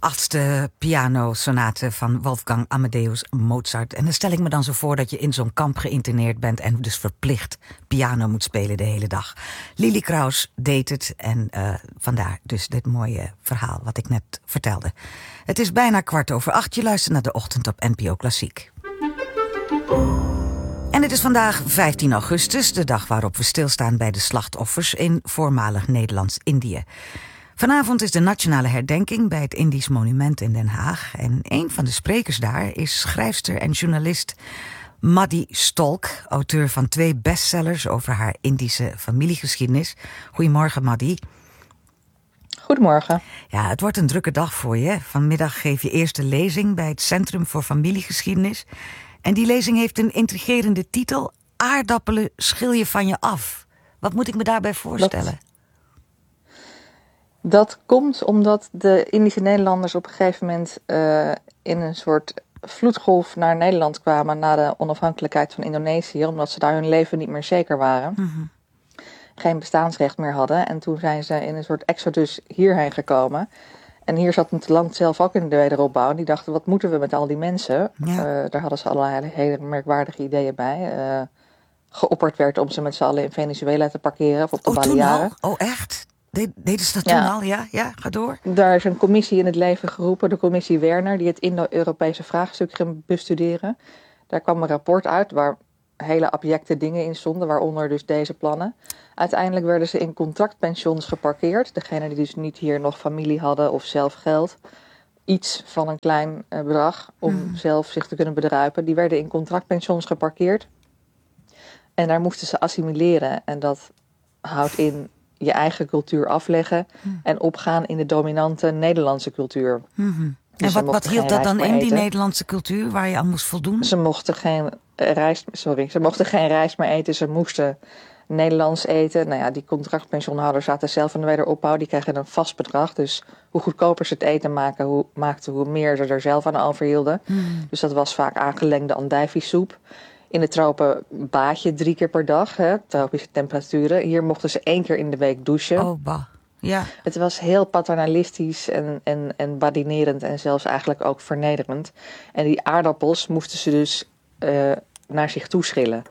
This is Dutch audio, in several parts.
8e pianosonate van Wolfgang Amadeus Mozart. En dan stel ik me dan zo voor dat je in zo'n kamp geïnterneerd bent en dus verplicht piano moet spelen de hele dag. Lily Kraus deed het en vandaar dus dit mooie verhaal wat ik net vertelde. Het is bijna 7:15. Je luistert naar de ochtend op NPO Klassiek. En het is vandaag 15 augustus, de dag waarop we stilstaan bij de slachtoffers in voormalig Nederlands-Indië. Vanavond is de nationale herdenking bij het Indisch Monument in Den Haag. En een van de sprekers daar is schrijfster en journalist Maddy Stolk, auteur van 2 bestsellers over haar Indische familiegeschiedenis. Goedemorgen, Maddy. Goedemorgen. Ja, het wordt een drukke dag voor je. Vanmiddag geef je eerste lezing bij het Centrum voor Familiegeschiedenis. En die lezing heeft een intrigerende titel: Aardappelen schil je van je af. Wat moet ik me daarbij voorstellen? Dat komt omdat de Indische Nederlanders op een gegeven moment in een soort vloedgolf naar Nederland kwamen na de onafhankelijkheid van Indonesië, omdat ze daar hun leven niet meer zeker waren. Mm-hmm. Geen bestaansrecht meer hadden. En toen zijn ze in een soort exodus hierheen gekomen. En hier zat het land zelf ook in de wederopbouw. Die dachten, wat moeten we met al die mensen? Ja. Daar hadden ze allerlei hele merkwaardige ideeën bij. Geopperd werd om ze met z'n allen in Venezuela te parkeren of op de Balearen. Oh, echt? Deden ze dat toen al? Ja, ga door. Daar is een commissie in het leven geroepen, de commissie Werner, die het Indo-Europese vraagstuk ging bestuderen. Daar kwam een rapport uit waar hele abjecte dingen in stonden, waaronder dus deze plannen. Uiteindelijk werden ze in contractpensions geparkeerd. Degenen die dus niet hier nog familie hadden of zelf geld. Iets van een klein bedrag om zelf zich te kunnen bedruipen. Die werden in contractpensions geparkeerd. En daar moesten ze assimileren. En dat houdt in je eigen cultuur afleggen en opgaan in de dominante Nederlandse cultuur. Mm-hmm. Dus en wat hield dat dan in, die Nederlandse cultuur, waar je aan moest voldoen? Ze mochten geen rijst meer eten. Ze moesten Nederlands eten. Nou ja, die contractpensioenhouders zaten zelf in de wederopbouw. Die kregen een vast bedrag. Dus hoe goedkoper ze het eten maakten, hoe meer ze er zelf aan overhielden. Dus dat was vaak aangelengde andijviesoep. In de tropen baad je 3 keer per dag, tropische temperaturen. Hier mochten ze 1 keer in de week douchen. Oh, bah. Ja. Het was heel paternalistisch en badinerend en zelfs eigenlijk ook vernederend. En die aardappels moesten ze dus naar zich toe schillen.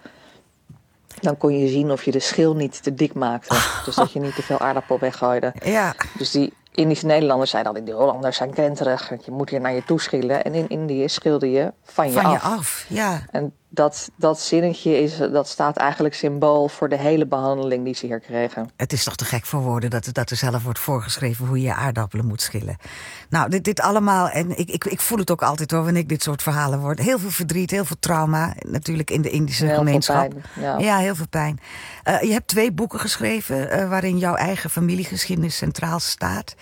Dan kon je zien of je de schil niet te dik maakte. Dus dat je niet te veel aardappel weggooide. Ja. Dus die Indische Nederlanders zeiden al, die Hollanders zijn krenterig. Je moet hier naar je toe schillen. En in Indië schilde je van je af. Ja. En dat zinnetje dat staat eigenlijk symbool voor de hele behandeling die ze hier kregen. Het is toch te gek voor woorden dat er zelf wordt voorgeschreven hoe je aardappelen moet schillen. Nou, dit allemaal, en ik voel het ook altijd hoor, wanneer ik dit soort verhalen hoor. Heel veel verdriet, heel veel trauma, natuurlijk in de Indische gemeenschap. Veel pijn, ja, heel veel pijn. Je hebt 2 boeken geschreven waarin jouw eigen familiegeschiedenis centraal staat.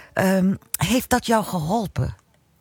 Heeft dat jou geholpen?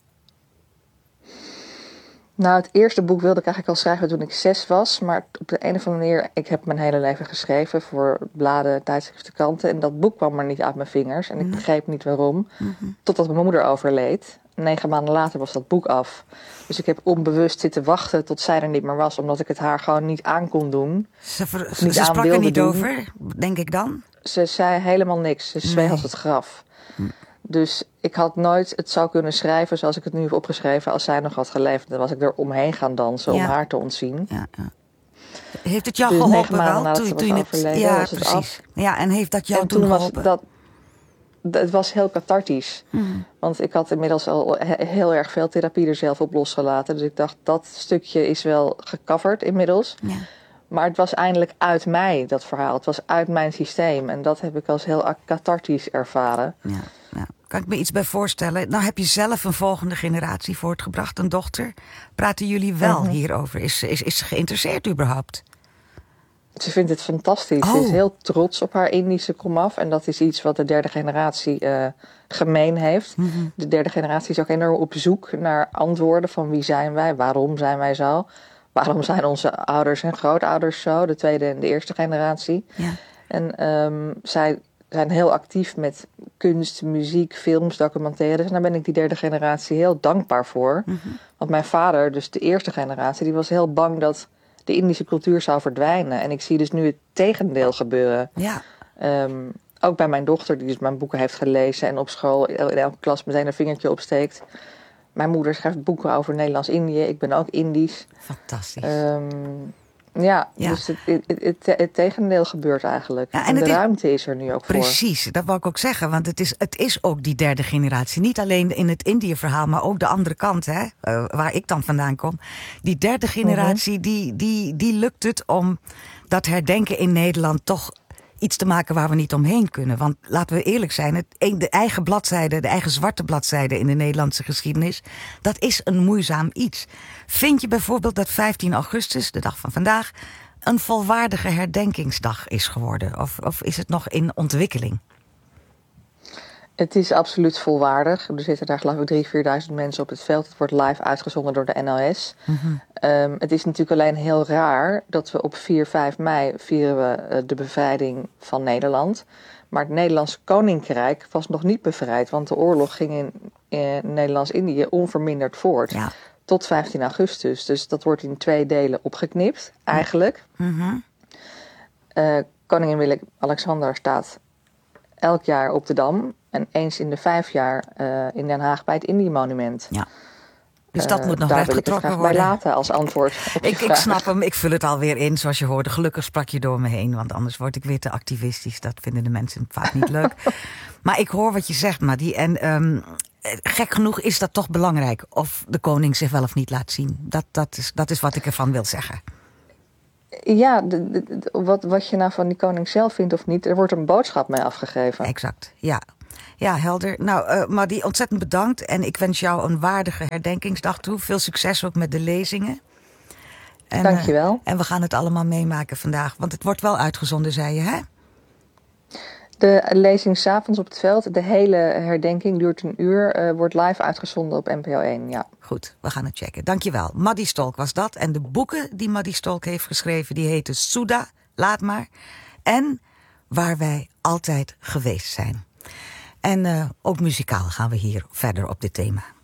Nou, het eerste boek wilde ik eigenlijk al schrijven toen ik 6 was. Maar op de een of andere manier, ik heb mijn hele leven geschreven voor bladen, tijdschriften, kranten. En dat boek kwam maar niet uit mijn vingers. En ik begreep niet waarom. Mm-hmm. Totdat mijn moeder overleed. 9 maanden later was dat boek af. Dus ik heb onbewust zitten wachten tot zij er niet meer was. Omdat ik het haar gewoon niet aan kon doen. Ze sprak er niet over, denk ik dan? Ze zei helemaal niks. Ze zweeg als het graf. Dus ik had nooit het zou kunnen schrijven zoals ik het nu heb opgeschreven als zij nog had geleefd. Dan was ik er omheen gaan dansen om haar te ontzien. Ja. Heeft het jou geholpen wel? Toen je overleden, ja, was het precies. af. Ja, en heeft dat jou toen geholpen? Het was heel cathartisch. Want ik had inmiddels al heel erg veel therapie er zelf op losgelaten. Dus ik dacht, dat stukje is wel gecoverd inmiddels. Ja. Maar het was eindelijk uit mij, dat verhaal. Het was uit mijn systeem. En dat heb ik als heel cathartisch ervaren. Ja. Kan ik me iets bij voorstellen? Nou heb je zelf een volgende generatie voortgebracht, een dochter. Praten jullie wel hierover? Is ze geïnteresseerd überhaupt? Ze vindt het fantastisch. Ze is heel trots op haar Indische komaf. En dat is iets wat de 3e generatie gemeen heeft. Mm-hmm. De 3e generatie is ook enorm op zoek naar antwoorden van wie zijn wij? Waarom zijn wij zo? Waarom zijn onze ouders en grootouders zo? De 2e en de 1e generatie. Ja. En zij zijn heel actief met kunst, muziek, films, documentaires. En daar ben ik die 3e generatie heel dankbaar voor. Mm-hmm. Want mijn vader, dus de 1e generatie, die was heel bang dat de Indische cultuur zou verdwijnen. En ik zie dus nu het tegendeel gebeuren. Ja. ook bij mijn dochter, die dus mijn boeken heeft gelezen en op school in elke klas meteen een vingertje opsteekt. Mijn moeder schrijft boeken over Nederlands-Indië. Ik ben ook Indisch. Fantastisch. Dus het tegendeel gebeurt eigenlijk. Ja, en de ruimte is er nu ook voor. Precies, dat wou ik ook zeggen. Want het is ook die derde generatie. Niet alleen in het Indië-verhaal, maar ook de andere kant, hè, waar ik dan vandaan kom. Die derde generatie, die lukt het om dat herdenken in Nederland toch iets te maken waar we niet omheen kunnen. Want laten we eerlijk zijn, de eigen bladzijde, de eigen zwarte bladzijde in de Nederlandse geschiedenis, dat is een moeizaam iets. Vind je bijvoorbeeld dat 15 augustus, de dag van vandaag, een volwaardige herdenkingsdag is geworden? Of is het nog in ontwikkeling? Het is absoluut volwaardig. Er zitten daar geloof ik 3.000-4.000 mensen op het veld. Het wordt live uitgezonden door de NOS. Mm-hmm. Het is natuurlijk alleen heel raar dat we op 4-5 mei vieren we de bevrijding van Nederland. Maar het Nederlandse Koninkrijk was nog niet bevrijd. Want de oorlog ging in Nederlands-Indië onverminderd voort. Ja. Tot 15 augustus. Dus dat wordt in 2 delen opgeknipt, eigenlijk. Mm-hmm. Koningin Willem-Alexander staat elk jaar op de Dam. En eens in de 5 jaar in Den Haag bij het Indië-monument. Ja. Dus dat moet nog daar rechtgetrokken wil ik het worden. bij laten als antwoord op je Ik vraag. snap hem, ik vul het alweer in zoals je hoorde. Gelukkig sprak je door me heen, want anders word ik weer te activistisch. Dat vinden de mensen vaak niet leuk. Maar ik hoor wat je zegt, Madi. En gek genoeg is dat toch belangrijk. Of de koning zich wel of niet laat zien. Dat is wat ik ervan wil zeggen. Ja, wat je nou van die koning zelf vindt of niet, er wordt een boodschap mee afgegeven. Exact, ja. Ja, helder. Nou, Madi, ontzettend bedankt. En ik wens jou een waardige herdenkingsdag toe. Veel succes ook met de lezingen. Dank je wel. En we gaan het allemaal meemaken vandaag. Want het wordt wel uitgezonden, zei je, hè? De lezing 's avonds op het veld, de hele herdenking duurt 1 uur. Wordt live uitgezonden op NPO 1, ja. Goed, we gaan het checken. Dankjewel. Madi Stolk was dat. En de boeken die Madi Stolk heeft geschreven, die heten Soeda, Laat maar. En Waar wij altijd geweest zijn. En ook muzikaal gaan we hier verder op dit thema.